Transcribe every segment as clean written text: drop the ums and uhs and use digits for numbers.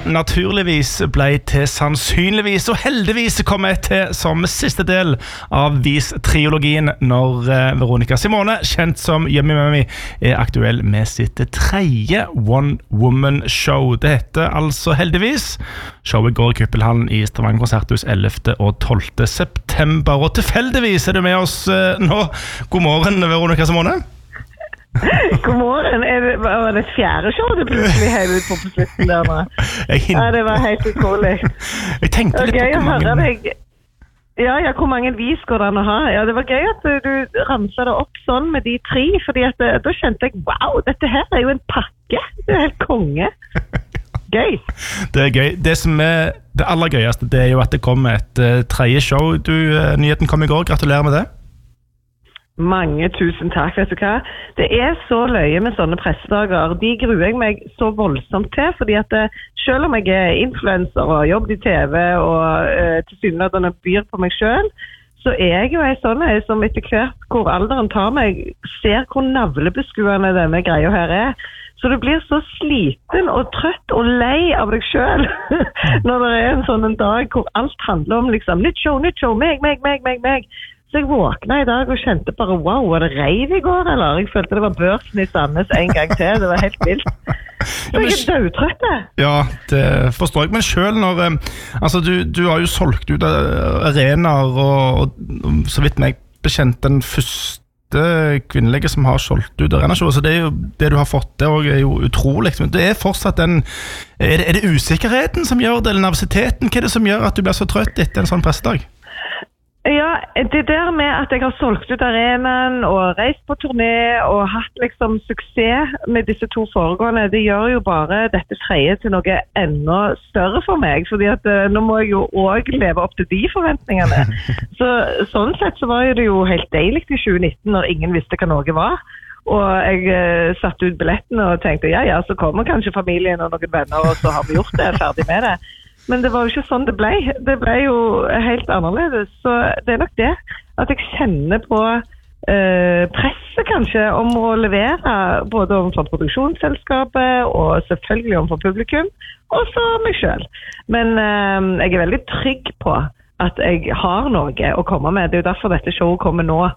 naturligvis ble til sannsynligvis, og heldigvis kom jeg til som siste del av Vis-triologien når Veronica Simone, kjent som Yummy Mummy, aktuell med sitt tredje one-woman-show. Det heter altså heldigvis. Showet går i Kuppelhallen i Stavanger konserthus 11. og 12. september, og tilfeldigvis du med oss nå. God morgen, Veronica Simone. God morgen. Var det fjerde show du plutselig hev ut på slutten der nå? Ja, det var helt utrolig. Jeg tenkte litt på hvor mange... Ja, hvor mange vis går det an å ha? Ja, det var gøy at du ramset det opp sånn med de 3, fordi at da kjente jeg, wow, dette her jo en pakke. Det helt konge. Gøy. Det gøy. Det som det aller gøyeste, det jo at det kom et tredje show. Nyheten kom i går. Gratulerer med det. Mange tusen takk, vet du hva? Det så løye med sånne pressedager. De gruer jeg meg så voldsomt til, fordi at selv om jeg influencer og jobber i TV og tilsynelatende byr på meg selv, så jeg jo en sånn som etter hvert hvor alderen tar meg, ser hvor navlebeskuende denne greia her Så du blir så sliten og trøtt og lei av deg selv når det en sånn en dag hvor alt handler om liksom, nytt show, meg. Så jeg våkna i dag og kjente bare, wow, var det reiv i går, eller? Jeg følte det var børsen i Sandnes en gang til, det var helt vilt. Så jeg dødtrøtt. Ja, det forstår jeg, men selv når, altså du har jo solgt ut arenaer, og så vidt meg bekjent den første kvinnelige som har solgt ut arenashow, så det jo det du har fått, det jo utrolig, men det fortsatt den, det usikkerheten som gjør det, eller nervøsiteten, hva det som gjør at du blir så trøtt etter en sånn pressedag? Ja, det der med at jeg har solgt ut arenaen og reist på turné og hatt liksom suksess med disse 2 foregående, det gjør jo bare dette tredje til noe enda større for meg, fordi at nå må jeg jo også leve opp til de forventningene. Sånn sett så var det jo helt deilig i 2019 når ingen visste hva noe var. Og jeg satte ut billetten og tenkte, ja, så kommer kanskje familien og noen venner, og så har vi gjort det, ferdig med det. Men det var jo ikke sånn det ble. Det ble jo helt annerledes. Så det nok det, at jeg kjenner på presset kanskje om å levere, både overfor produksjonsselskapet og selvfølgelig overfor publikum, og så meg selv. Men jeg veldig trygg på at jeg har noe å komme med. Det jo derfor dette showet kommer nå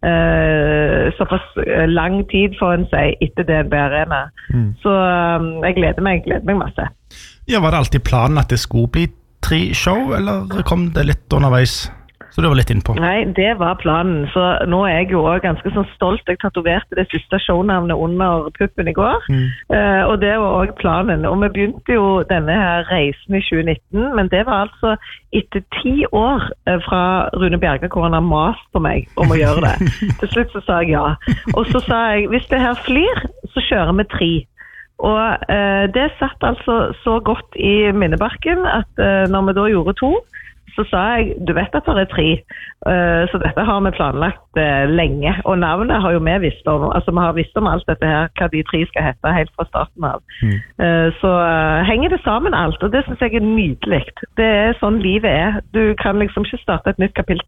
såpass lang tid for en seg etter DNB Arena. Så jeg gleder meg masse. Ja, var det alltid planen at det skulle bli 3 show, eller kom det litt underveis? Så du var litt innpå? Nei, det var planen. Så nå jeg jo også ganske sånn stolt. Jeg tatoverte det siste shownavnet under puppen i går. Og det var også planen. Og vi begynte jo denne her reisen i 2019, men det var altså etter 10 år fra Rune Bjerga, hvor han har mast på meg om å gjøre det. Til slutt så sa jeg ja. Og så sa jeg, hvis det her flyr, så kjører vi 3. Og det satt altså så godt i minnebarken at når vi da gjorde 2, så sa jeg, du vet at det 3, så dette har vi planlagt lenge, og navnet har jo vi visst om, altså vi har visst om alt dette her, hva de 3 skal hete helt fra starten av. Så henger det sammen alt, og det synes jeg nydelig. Det sånn livet Du kan liksom ikke starte et nytt